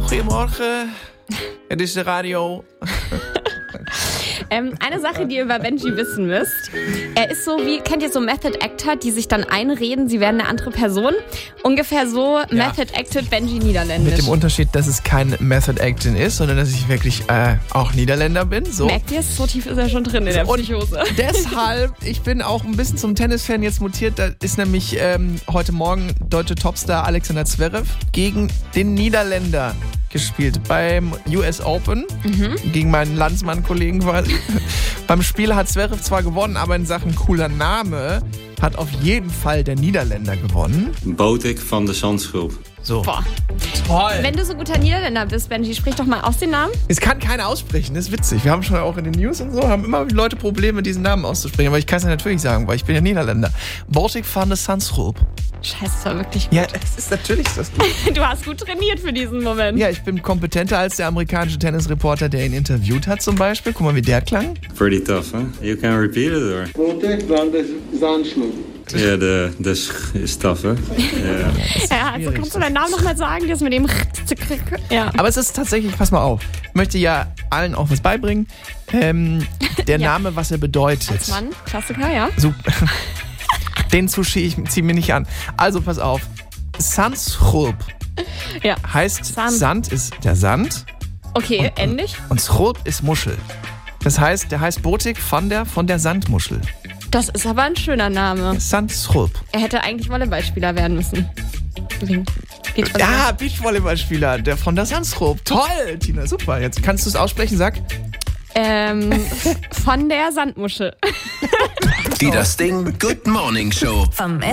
Goedemorgen. Het is de radio. Eine Sache, die ihr über Benji wissen müsst. Er ist so wie, kennt ihr so Method Actor, die sich dann einreden, sie wären eine andere Person? Ungefähr so Method Acted Benji niederländisch. Mit dem Unterschied, dass es kein Method Acting ist, sondern dass ich wirklich auch Niederländer bin. So. Merkt ihr es? So tief ist er schon drin in der Psychose. Und deshalb, ich bin auch ein bisschen zum Tennisfan jetzt mutiert. Da ist nämlich heute Morgen deutsche Topstar Alexander Zverev gegen den Niederländer gespielt beim US Open gegen meinen Landsmann-Kollegen quasi. Beim Spiel hat Zverev zwar gewonnen, aber in Sachen cooler Name hat auf jeden Fall der Niederländer gewonnen. Botik van de Zandschulp. So. Boah. Toll. Wenn du so guter Niederländer bist, Benji, sprich doch mal aus den Namen. Es kann keiner aussprechen, das ist witzig. Wir haben schon auch in den News und so, haben immer Leute Probleme, diesen Namen auszusprechen. Aber ich kann es ja natürlich sagen, weil ich bin ja Niederländer. Botik van de Zandschulp. Scheiße, das war wirklich gut. Ja, es ist natürlich das gut. Du hast gut trainiert für diesen Moment. Ja, ich bin kompetenter als der amerikanische Tennisreporter, der ihn interviewt hat zum Beispiel. Guck mal, wie der klang. Pretty tough, huh? You can repeat it, or? Botik van de Zandschulp. Ja, de sch is tough, huh? Yeah. Ja, also kannst du deinen Namen nochmal sagen, das mit dem ja. Aber es ist tatsächlich, pass mal auf, ich möchte ja allen auch was beibringen. Der Name, was er bedeutet. Als Mann, Klassiker, ja. Super. Den zieh mir nicht an. Also pass auf. Zandschulp heißt, Sand ist der Sand. Okay, ähnlich. Und Schulp ist Muschel. Das heißt, der heißt Botik von der Sandmuschel. Das ist aber ein schöner Name. Zandschulp. Er hätte eigentlich Volleyballspieler werden müssen. Ja, Beachvolleyballspieler, der von der Zandschulp. Toll, Tina, super. Jetzt kannst du es aussprechen, sag. Von der Sandmuschel. Die Das Ding Good Morning Show.